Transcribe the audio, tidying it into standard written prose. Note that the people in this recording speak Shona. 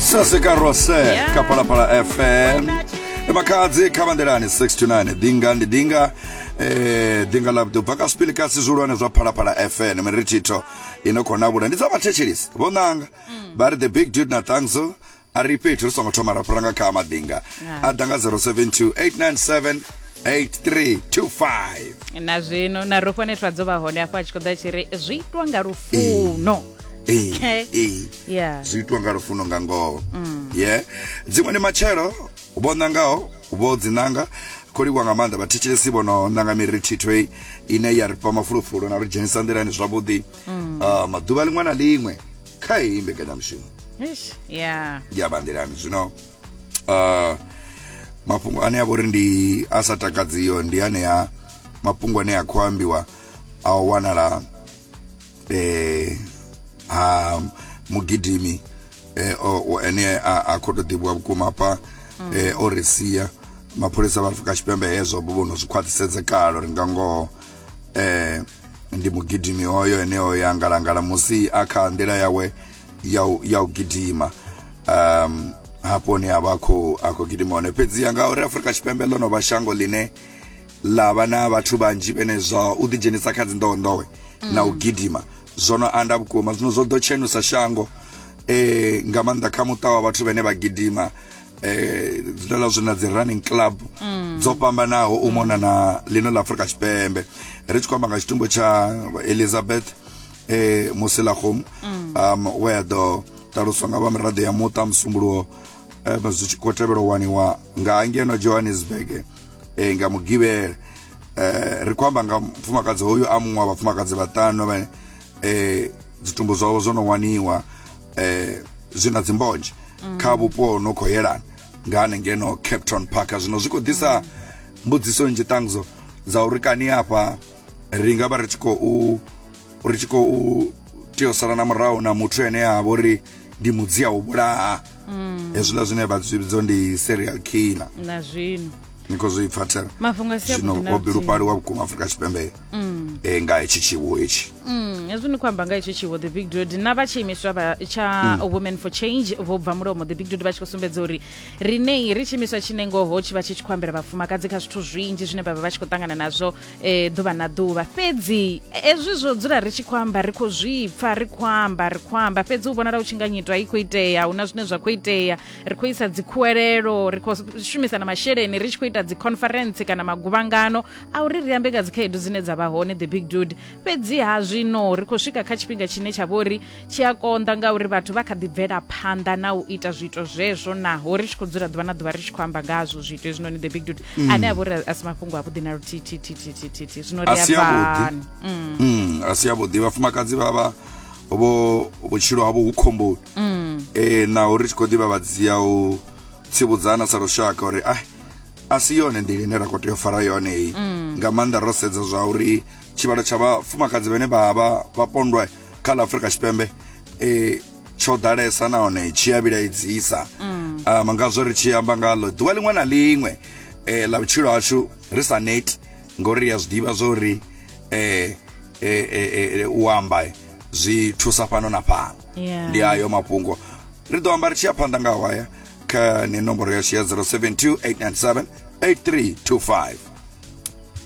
Sasika Rose, Kapalapala FM. Makazi Kamanderani 6 to 9. Dinga ndi dinga. Dinga labdu paka spili kasi zuru za Palapala FM. Merichito inokona buda. Ndiza machechiris. Bonanga. Bari the big dude na tangzo. I repeat, rusongo tomara pranga kama dinga. Adanga 072-897-8325. Na zvino na rofane twadzoba hone afa chikoda chiri zviitwa ngarufuno. Yeah. Zviitwa ngarufuno ngango. Yeah. Dzimwe ni machero ubona ngao ubodzinanga kuri wangamanda batichire sibono nanga mirichitwe ine yari pa mafurufuru na regenisa ndirani zwabudi. Maduba limwe na limwe kai imbe kana mshino. Yeah. Ya bandirani, you know. Mapungu ane abori ndi asatakadziyo ndi ane ya mapungu ane ya kuambiwa au wanala mugidimi ane akododibwa kumapa orisia mapolisa bafika chipembe ezo bubuno zikwatisenze kalo ringango ndi mugidimi oyo eneo yangalangala musi akandira yawe yau gidima hapo ni abako gidimone pedzi yanga ore Afrika chipembe lono bashango line labana bathu banji benezo udijenisa kadzi ndondowe na ugidima zono anda bukoma zino zodo chenu sa shango ngamanda kamutawa bathu bene bagidima zidala zona the running club zopambanaho umona na lino la Afrika chipembe richi kwamba ngachitumbo cha Elizabeth Muselahom where the tarusonga bamrade ya mota msumbulo bazuchikotebero wani wa ngangeno Johannesburg ngamugibe rikwamba ngamfumakazi hoyo amwa abafumakazi batano zitumbo zawo zono waniwa zina zimbonje kabupo noko yerana ngane ngeno Captain Parker zino ziko disa mbudziso nje tangzo za urikani hapa ringaba richiko tio sarana mrao na mutrene ya bori ndi mudzia ubula ezula zine badzizo ndi serial killer na zvino nikozo ifatera mafunga siya zvino obirupari wa kuma Afrika chipembe ngai chichiwo ichi yazvino kwamba ngai chichiwo the big dude navachimiswa cha women for change vobva muromo the big dude vachikosumbedza uri rinei richimiswa chinengoho chiva chichikwambira vafumakadzi kazvithu zvinji zvine baba vachikotangana nazvo dhuva nadhuva pedzi ezvizvo dzura richikwamba rikozvipfa rikwamba pedzi ubonara uchinganyitwa ikoiteya una zvine zvakoiteya rikoisa dzikuwerero rikoshumisa namashereni richikoita dziconference kana maguvangano au riri yambega dzikhaedu dzine dzavahone the big dude pedzi hazvino rikosvika kachipinga chine chavori chiakonda ngauri vathu vakadhibvera phanda nau ita zvito zvezvo naho richikodzura dhuva nadhuva richikwamba ngazvo zvito izvinoni the big dude ane avori asimafungu apudina rutitititititi zvinoriavani asiyabudi vafumakadzi vava vochiro havo ukombo naho richikodiva vadziyawo tsivudzana saroshaka uri asiyone ndiri nerakoto yofara yone iyi ngamanda rosedza zvauri chivara chavafumakadzi vene baba vapondwa kala Afrika chipembe chodhalesa naone chiyavira idzisa mangazo richiyamba ngalo dhuva limwe na limwe lavuchiro hacho risaneti ngori yazvidiva zori uamba zvithusa pano napano ndi ayo mapungo ridoamba richiyapanda ngawaya ka nenomboro yacho ya 072-897-8325